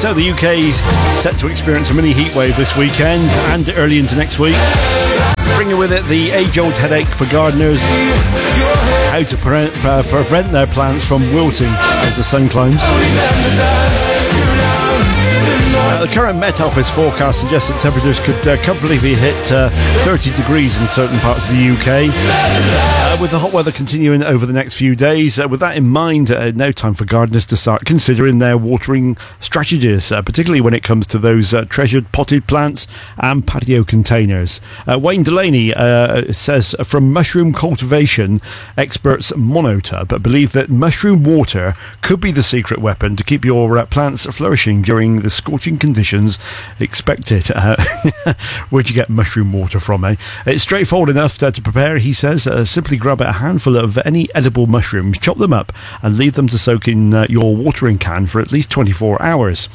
So the UK's set to experience a mini heatwave this weekend and early into next week, bringing with it the age-old headache for gardeners: how to prevent their plants from wilting as the sun climbs. The current Met Office forecast suggests that temperatures could comfortably hit 30 degrees in certain parts of the UK, with the hot weather continuing over the next few days. With that in mind, now time for gardeners to start considering their watering strategies, particularly when it comes to those treasured potted plants and patio containers. Wayne Delaney says, from mushroom cultivation experts Monotub believe that mushroom water could be the secret weapon to keep your plants flourishing during the scorching conditions expected. Where'd you get mushroom water from, eh? It's straightforward enough to prepare, he says. Simply grab a handful of any edible mushrooms, chop them up and leave them to soak in your watering can for at least 24 hours.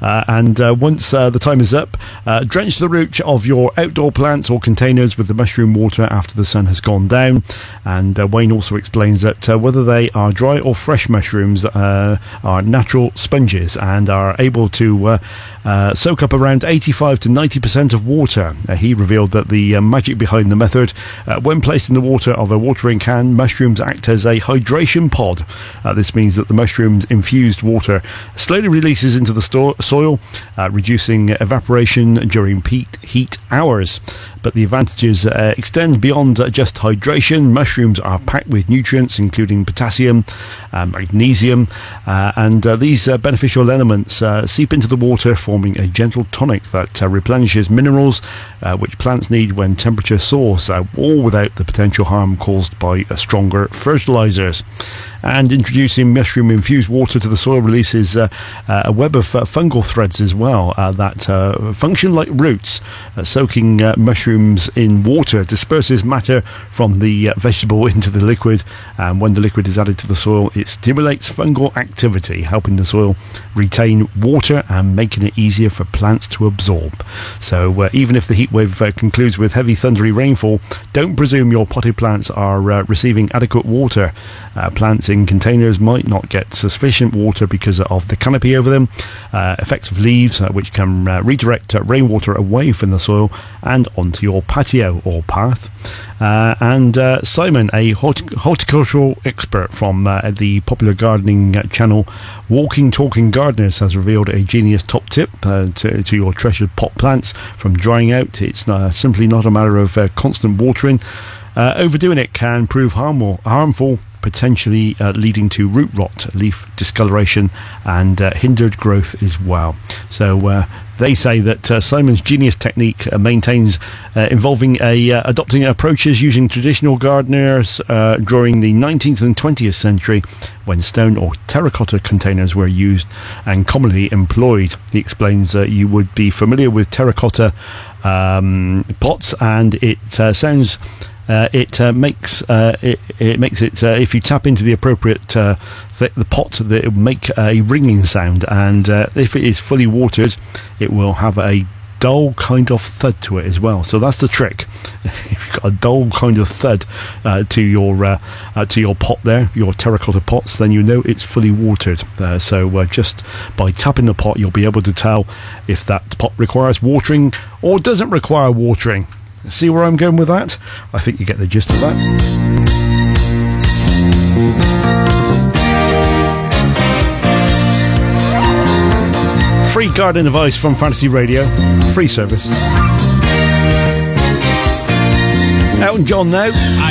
And once the time is up, drench the root of your outdoor plants or containers with the mushroom water after the sun has gone down. And Wayne also explains that whether they are dry or fresh mushrooms are natural sponges and are able to soak up around 85 to 90% of water. He revealed that the magic behind the method: when placed in the water of a watering can, mushrooms act as a hydration pod. This means that the mushroom's infused water slowly releases into the soil, reducing evaporation during peak heat hours. But the advantages extend beyond just hydration. Mushrooms are packed with nutrients including potassium, magnesium, and these beneficial elements seep into the water, forming a gentle tonic that replenishes minerals which plants need when temperature soars, all without the potential harm caused by stronger fertilizers. And introducing mushroom-infused water to the soil releases a web of fungal threads as well that function like roots. Soaking mushrooms in water disperses matter from the vegetable into the liquid, and when the liquid is added to the soil, it stimulates fungal activity, helping the soil retain water and making it easier for plants to absorb. So even if the heatwave concludes with heavy thundery rainfall, don't presume your potted plants are receiving adequate water. Plants in containers might not get sufficient water because of the canopy over them, effects of leaves which can redirect rainwater away from the soil and onto your patio or path. And Simon, a horticultural expert from the popular gardening channel Walking Talking Gardeners, has revealed a genius top tip to your treasured pot plants from drying out. It's simply not a matter of constant watering. Overdoing it can prove harmful, potentially leading to root rot, leaf discoloration, and hindered growth as well. So they say that Simon's genius technique maintains involving adopting approaches using traditional gardeners during the 19th and 20th century, when stone or terracotta containers were used and commonly employed. He explains that you would be familiar with terracotta pots, and it sounds... It makes it if you tap into the appropriate the pot, that it will make a ringing sound, and if it is fully watered, it will have a dull kind of thud to it as well. So that's the trick. If you've got a dull kind of thud to your pot there, your terracotta pots, then you know it's fully watered. So just by tapping the pot, you'll be able to tell if that pot requires watering or doesn't require watering. See where I'm going with that? I think you get the gist of that. Free garden advice from Fantasy Radio. Free service. Elton John now.